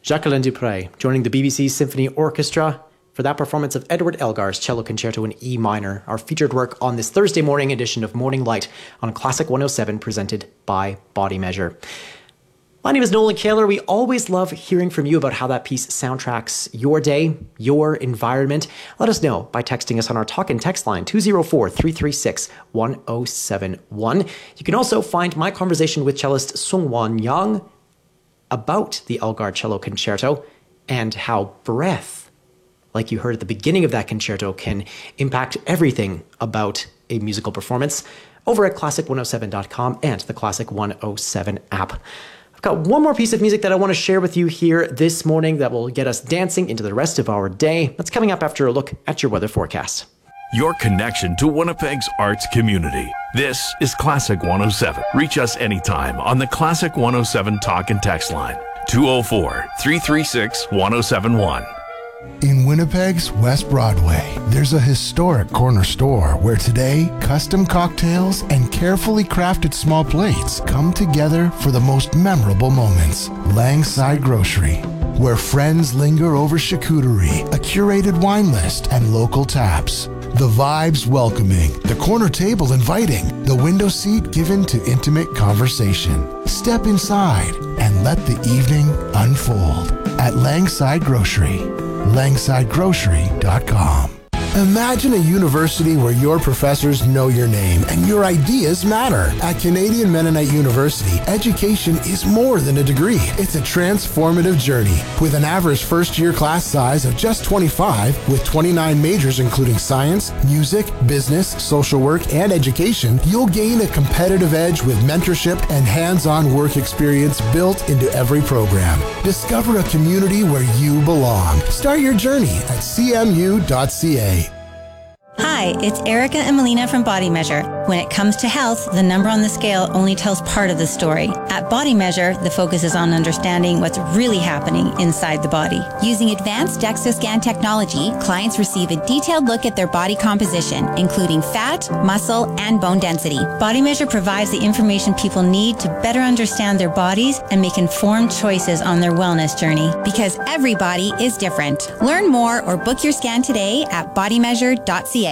Jacqueline Dupre joining the BBC Symphony Orchestra for that performance of Edward Elgar's Cello Concerto in E minor, our featured work on this Thursday morning edition of Morning Light on Classic 107, presented by Body Measure. My name is Nolan Kaler. We always love hearing from you about how that piece soundtracks your day, your environment. Let us know by texting us on our talk and text line, 204-336-1071. You can also find my conversation with cellist Seung-Won Young about the Elgar Cello Concerto and how breath, like you heard at the beginning of that concerto, can impact everything about a musical performance over at classic107.com and the Classic 107 app. I've got one more piece of music that I want to share with you here this morning that will get us dancing into the rest of our day. That's coming up after a look at your weather forecast. Your connection to Winnipeg's arts community. This is Classic 107. Reach us anytime on the Classic 107 talk and text line, 204-336-1071. In Winnipeg's West Broadway, there's a historic corner store where today, custom cocktails and carefully crafted small plates come together for the most memorable moments. Langside Grocery, where friends linger over charcuterie, a curated wine list, and local taps. The vibes welcoming, the corner table inviting, the window seat given to intimate conversation. Step inside and let the evening unfold at Langside Grocery. LangsideGrocery.com. Imagine a university where your professors know your name and your ideas matter. At Canadian Mennonite University, education is more than a degree. It's a transformative journey. With an average first-year class size of just 25, with 29 majors including science, music, business, social work, and education, you'll gain a competitive edge with mentorship and hands-on work experience built into every program. Discover a community where you belong. Start your journey at cmu.ca. Hi, it's Erica and Melina from Body Measure. When it comes to health, the number on the scale only tells part of the story. At Body Measure, the focus is on understanding what's really happening inside the body. Using advanced DEXA scan technology, clients receive a detailed look at their body composition, including fat, muscle, and bone density. Body Measure provides the information people need to better understand their bodies and make informed choices on their wellness journey. Because every body is different. Learn more or book your scan today at bodymeasure.ca.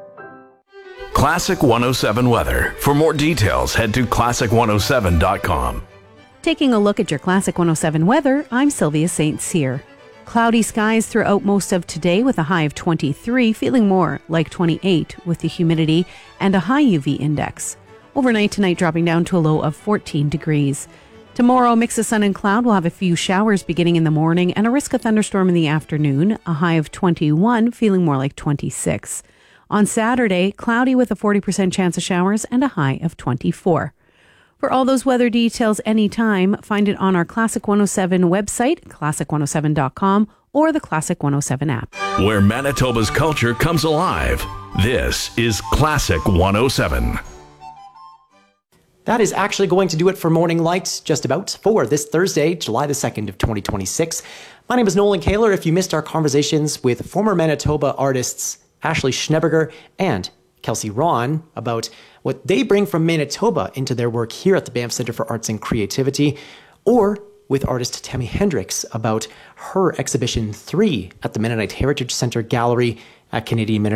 Classic 107 weather. For more details, head to classic107.com. Taking a look at your Classic 107 weather, I'm Sylvia St. Cyr. Cloudy skies throughout most of today with a high of 23, feeling more like 28 with the humidity and a high UV index. Overnight tonight dropping down to a low of 14 degrees. Tomorrow, mix of sun and cloud. We'll have a few showers beginning in the morning and a risk of thunderstorm in the afternoon, a high of 21, feeling more like 26. On Saturday, cloudy with a 40% chance of showers and a high of 24. For all those weather details anytime, find it on our Classic 107 website, classic107.com, or the Classic 107 app. Where Manitoba's culture comes alive. This is Classic 107. That is actually going to do it for Morning Light, just about, for this Thursday, July the 2nd of 2026. My name is Nolan Kaler. If you missed our conversations with former Manitoba artists Ashley Schneberger and Kelsey Ron about what they bring from Manitoba into their work here at the Banff Centre for Arts and Creativity, or with artist Tammy Hendricks about her exhibition 3 at the Mennonite Heritage Centre Gallery at Canadian Mennonite